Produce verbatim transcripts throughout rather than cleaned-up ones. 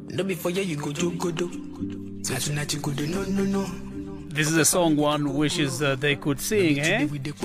No before you go to go do. Tonight you go do no no no. This is a song one wishes uh, they could sing, eh?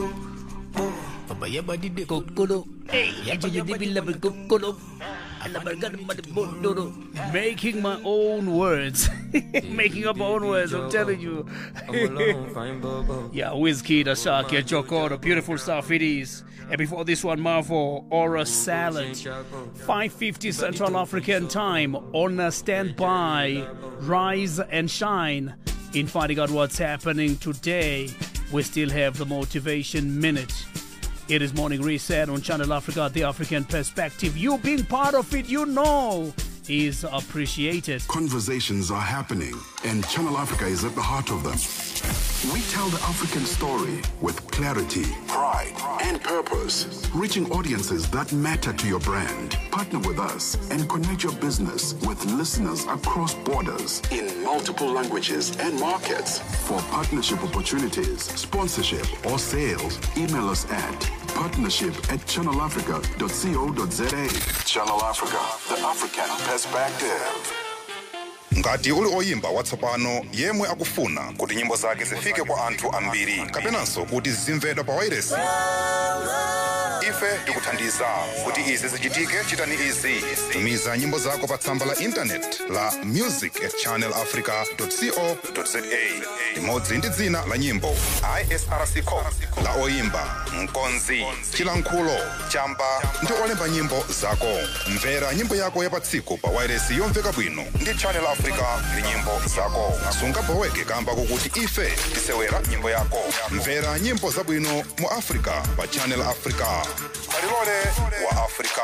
Making my own words. Making up my own words, I'm telling you. Yeah, Wizkid, Asake, Jokoro, beautiful stuff it is. And before this one, Marvel, Aura Salad. five fifty Central African time, on a standby, rise and shine. In finding out what's happening today, we still have the Motivation Minute. It is Morning Reset on Channel Africa, the African perspective. You being part of it, you know, is appreciated. Conversations are happening, and Channel Africa is at the heart of them. We tell the African story with clarity, pride, and purpose, reaching audiences that matter to your brand. Partner with us and connect your business with listeners across borders in multiple languages and markets. For partnership opportunities, sponsorship, or sales, email us at partnership at channel africa dot co dot za. Channel Africa, the African perspective. Ngati uli oyimba watsopano yemwe akufuna kuti nyimbo zake zifike kwa anthu ambiri kapenanso kuti zimvedwa pa wailesi, ife tikuthandiza kuti izi zichitike. Chitani izi: tumiza nyimbo zako pa tsamba la internet la music at channel africa dot co dot za imodzi ndi dzina la nyimbo, I S R C code la oyimba, mkonzi, chilankhulo, chamba ndi olemba nyimbo zako. Mvera nyimbo yako ya pa tsiku pa wailesi yomveka bwino ndi Channel Africa ndi nyimbo zako. Sungaboweke kamba kukuti ife tisewera nyimbo yako. Mvera nyimbo zabwino mu Africa pa Channel Africa. Kalilole wa Africa.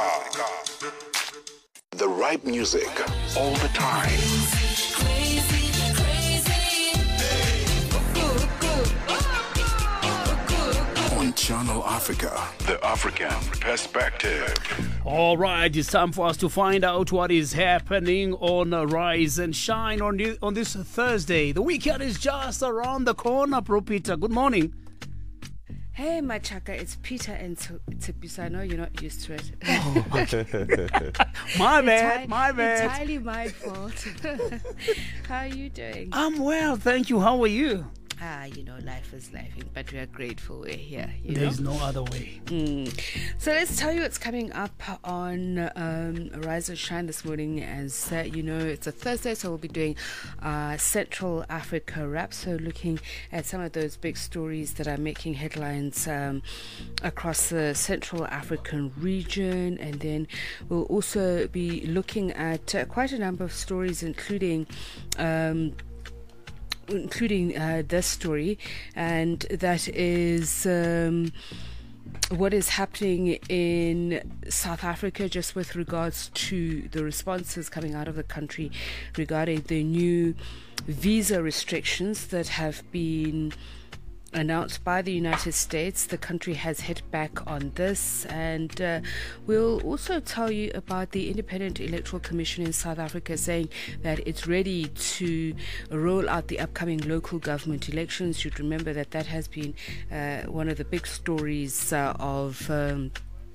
The right music all the time. On Channel Africa, the African perspective. All right, it's time for us to find out what is happening on uh, Rise and Shine on, the, on this Thursday. The weekend is just around the corner, Bro Peter. Good morning. Hey, my chaka, it's Peter and Tsipisa. I know you're not used to it. Oh. my bad, Enti- my bad. Entirely my fault. How are you doing? I'm well, thank you. How are you? Ah, you know, life is life, but we are grateful we're here. You There's know? no other way. Mm. So let's tell you what's coming up on um, Rise and Shine this morning. As uh, you know, it's a Thursday, so we'll be doing uh, Central Africa Wrap. So looking at some of those big stories that are making headlines um, across the Central African region. And then we'll also be looking at uh, quite a number of stories, including... Um, including uh, this story, and that is um, what is happening in South Africa just with regards to the responses coming out of the country regarding the new visa restrictions that have been announced by the United States. The country has hit back on this, and uh, we'll also tell you about the Independent Electoral Commission in South Africa saying that it's ready to roll out the upcoming local government elections. You'd remember that that has been uh, one of the big stories uh, of um,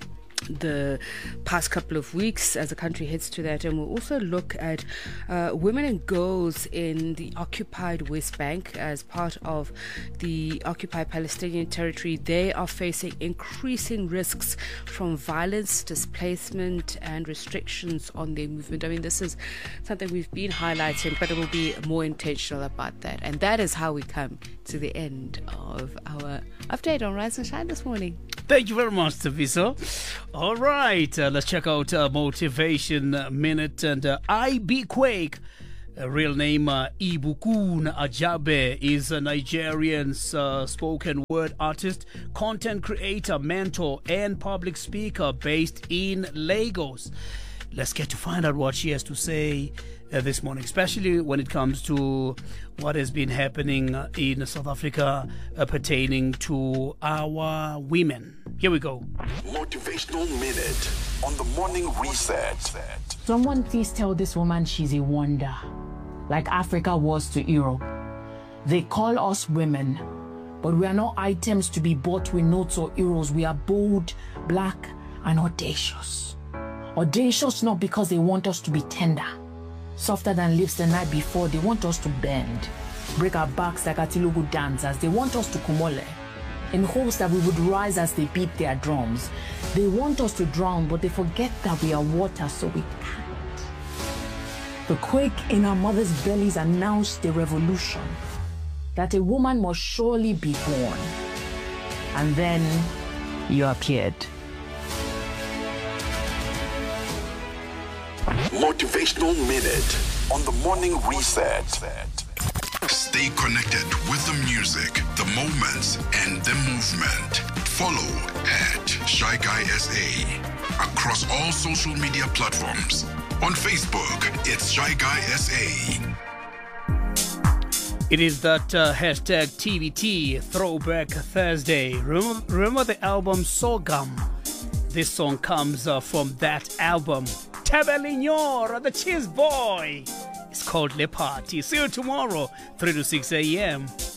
the past couple of weeks as the country heads to that. And we'll also look at uh, women and girls in the occupied West Bank as part of the occupied Palestinian territory. They are facing increasing risks from violence, displacement and restrictions on their movement. I mean, this is something we've been highlighting, but it will be more intentional about that. And that is how we come to the end of our update on Rise and Shine this morning. Thank you very much, Taviso. All right, uh, let's check out uh, Motivation Minute. And uh, I B Quake, uh, real name uh, Ibukun Ajabe, is a Nigerian uh, spoken word artist, content creator, mentor, and public speaker based in Lagos. Let's get to find out what she has to say uh, this morning, especially when it comes to what has been happening uh, in South Africa uh, pertaining to our women. Here we go. Motivational Minute on the Morning Reset. Someone please tell this woman she's a wonder, like Africa was to Europe. They call us women, but we are not items to be bought with notes or euros. We are bold, black, and audacious. Audacious not because they want us to be tender, Softer than lips the night before, they want us to bend. Break our backs like Atilugu dancers. They want us to kumole. In hopes that we would rise as they beat their drums. They want us to drown, but they forget that we are water, so we can't. The quake in our mothers' bellies announced the revolution. That a woman must surely be born. And then you appeared. Motivational Minute on the Morning Reset. Stay connected with the music, the moments, and the movement. Follow at Shy Guy S A across all social media platforms. On Facebook, it's Shy Guy S A. It is that uh, hashtag T B T Throwback Thursday. Remember, remember the album Sorghum? This song comes uh, from that album. Tabelignor, the Cheese Boy. It's called Le Party. See you tomorrow, three to six a.m.